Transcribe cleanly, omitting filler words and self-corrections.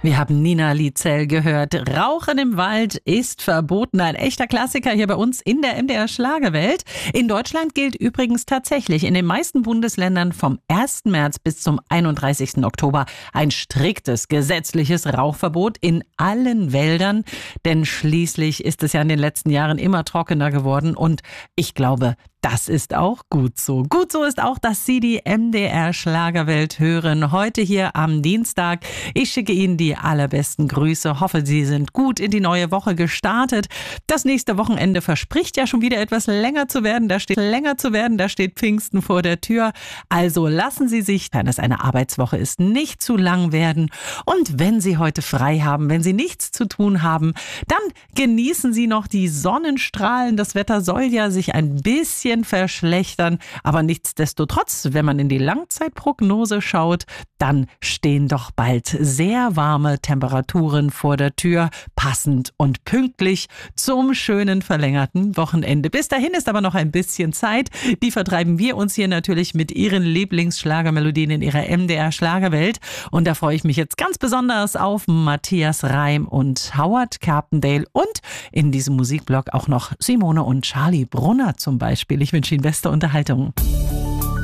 Wir haben Nina Lietzel gehört. Rauchen im Wald ist verboten. Ein echter Klassiker hier bei uns in der MDR Schlagerwelt. In Deutschland gilt übrigens tatsächlich in den meisten Bundesländern vom 1. März bis zum 31. Oktober ein striktes gesetzliches Rauchverbot in allen Wäldern. Denn schließlich ist es ja in den letzten Jahren immer trockener geworden und ich glaube, das ist auch gut so. Gut so ist auch, dass Sie die MDR Schlagerwelt hören. Heute hier am Dienstag. Ich schicke Ihnen die allerbesten Grüße. Hoffe, Sie sind gut in die neue Woche gestartet. Das nächste Wochenende verspricht ja schon wieder etwas länger zu werden. Da steht Pfingsten vor der Tür. Also lassen Sie sich, wenn es eine Arbeitswoche ist, nicht zu lang werden. Und wenn Sie heute frei haben, wenn Sie nichts zu tun haben, dann genießen Sie noch die Sonnenstrahlen. Das Wetter soll ja sich ein bisschen verschlechtern, aber nichtsdestotrotz, wenn man in die Langzeitprognose schaut, dann stehen doch bald sehr warme Temperaturen vor der Tür, passend und pünktlich zum schönen verlängerten Wochenende. Bis dahin ist aber noch ein bisschen Zeit. Die vertreiben wir uns hier natürlich mit Ihren Lieblingsschlagermelodien in Ihrer MDR Schlagerwelt. Und da freue ich mich jetzt ganz besonders auf Matthias Reim und Howard Carpendale und in diesem Musikblog auch noch Simone und Charlie Brunner zum Beispiel. Ich wünsche Ihnen beste Unterhaltung.